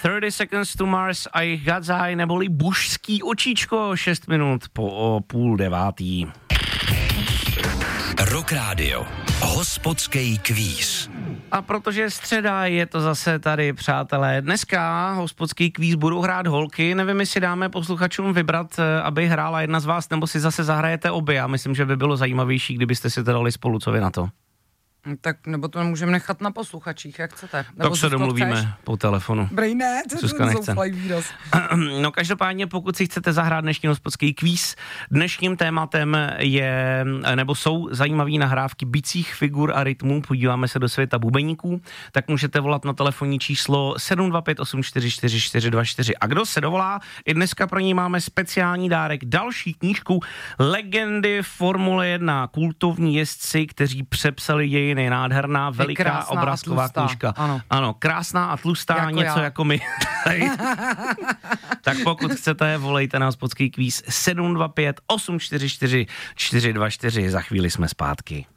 30 Seconds to Mars a jejich Gadzaj neboli Bušský očíčko, 6 minut po 8:30. Rock Radio. Hospodský kvíz. A protože je středa, je to zase tady, přátelé. Dneska hospodský kvíz budou hrát holky. Nevím, jestli dáme posluchačům vybrat, aby hrála jedna z vás, nebo si zase zahrajete obě. Já myslím, že by bylo zajímavější, kdybyste si to dali spolu, co vy na to. Tak nebo to můžeme nechat na posluchačích, jak chcete. Nebo tak se domluvíme po telefonu. Brej ne, to je zoufalý výraz. No každopádně, pokud si chcete zahrát dnešní hospodský kvíz, dnešním tématem je, nebo jsou zajímavé nahrávky bicích figur a rytmů, podíváme se do světa bubeníků, tak můžete volat na telefonní číslo 725 844 424. A kdo se dovolá, i dneska pro ní máme speciální dárek, další knížku Legendy Formule 1, kultovní jezdci, kteří přepsali její nádherná, veliká obrázková knížka. Ano, krásná a tlustá, jako něco já. Jako my. Tak pokud chcete, volejte na hospodský kvíz 725 844 424. Za chvíli jsme zpátky.